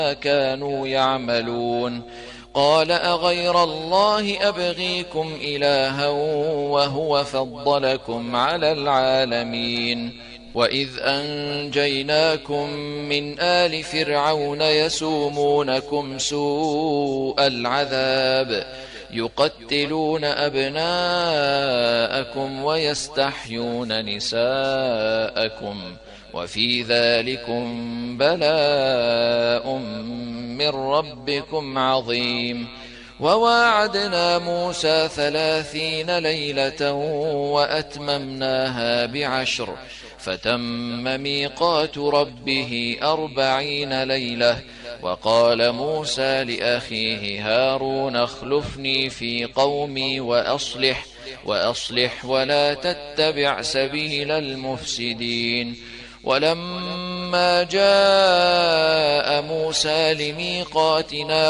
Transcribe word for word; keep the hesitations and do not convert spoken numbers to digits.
كانوا يعملون. قال أغير الله أبغيكم إلها وهو فضلكم على العالمين. وإذ أنجيناكم من آل فرعون يسومونكم سوء العذاب يقتلون أبناءكم ويستحيون نساءكم وفي ذلكم بلاء من ربكم عظيم. وواعدنا موسى ثلاثين ليلة وأتممناها بعشر فتم ميقات ربه أربعين ليلة. وقال موسى لأخيه هارون اخلفني في قومي وأصلح وأصلح ولا تتبع سبيل المفسدين. ولما جاء موسى لميقاتنا